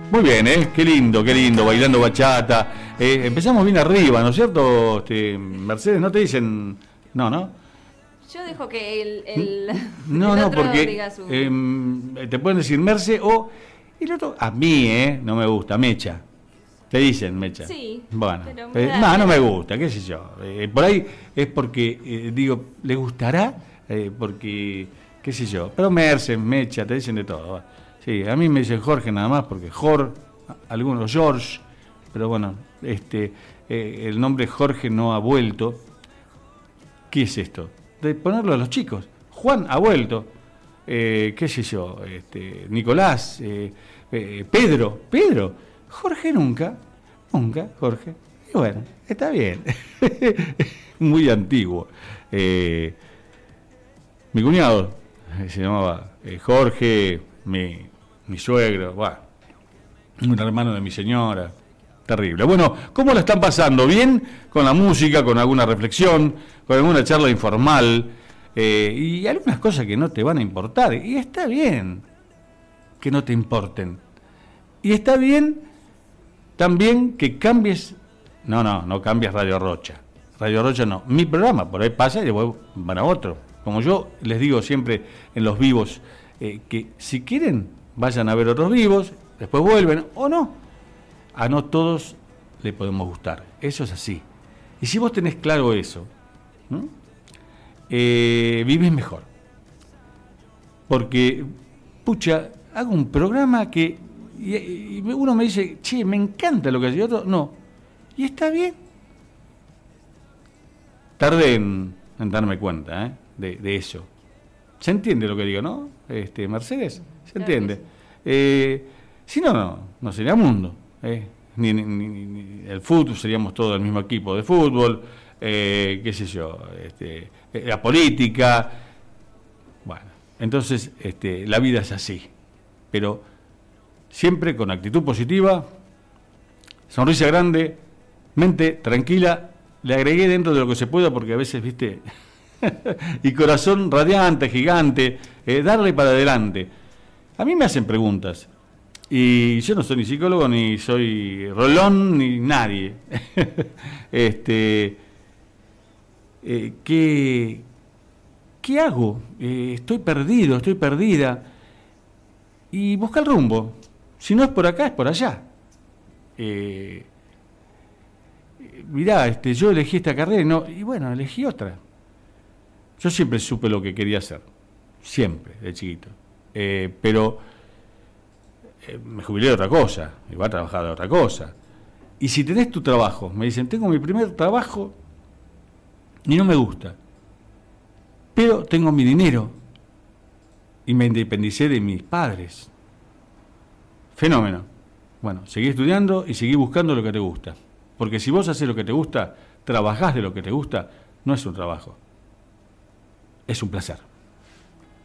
Muy bien, qué lindo, bailando bachata. Empezamos bien arriba, ¿no es cierto? Mercedes, ¿no te dicen? No, ¿no? Yo dejo que No, el no, otro porque diga su... te pueden decir Merce o... Y el otro, a mí, no me gusta, Mecha. Te dicen Mecha. Sí, Bueno, pero no me gusta, qué sé yo. Por ahí es porque, digo, ¿le gustará? Porque, qué sé yo. Pero Merce, Mecha, te dicen de todo. Va. Sí, a mí me dicen Jorge nada más, porque algunos George, pero bueno, el nombre Jorge no ha vuelto. ¿Qué es esto? De ponerlo a los chicos. Juan ha vuelto. Qué sé yo, Nicolás, Pedro, Jorge nunca, Jorge. Y bueno, está bien. Muy antiguo. Mi cuñado se llamaba Jorge, mi suegro, bueno, un hermano de mi señora. Terrible. Bueno, ¿cómo la están pasando? ¿Bien? Con la música, con alguna reflexión, con alguna charla informal y algunas cosas que no te van a importar. Y está bien que no te importen. Y está bien también que cambies... No cambies Radio Rocha. Radio Rocha no. Mi programa, por ahí pasa y después van a otro. Como yo les digo siempre en los vivos, que si quieren, vayan a ver otros vivos, después vuelven o no. A no todos le podemos gustar. Eso es así. Y si vos tenés claro eso, vivís mejor. Porque, pucha, hago un programa que... Y uno me dice, che, me encanta lo que hace, y otro, no. Y está bien. Tardé en darme cuenta de eso. ¿Se entiende lo que digo, no? Mercedes, ¿se entiende? Si no, no sería mundo. Ni el fútbol, seríamos todos el mismo equipo de fútbol, qué sé yo, la política. Bueno, entonces la vida es así. Pero siempre con actitud positiva, sonrisa grande, mente tranquila, le agregué dentro de lo que se pueda porque a veces, viste, y corazón radiante, gigante, darle para adelante. A mí me hacen preguntas y yo no soy ni psicólogo, ni soy Rolón, ni nadie. ¿Qué hago? Estoy perdido, estoy perdida. Y busca el rumbo. Si no es por acá, es por allá. Mirá, yo elegí esta carrera y bueno, elegí otra. Yo siempre supe lo que quería hacer. Siempre, de chiquito. Pero me jubilé de otra cosa. Igual a trabajar de otra cosa. Y si tenés tu trabajo, me dicen, tengo mi primer trabajo y no me gusta. Pero tengo mi dinero. Y me independicé de mis padres. Fenómeno. Bueno, seguí estudiando y seguí buscando lo que te gusta. Porque si vos haces lo que te gusta, trabajás de lo que te gusta, no es un trabajo. Es un placer.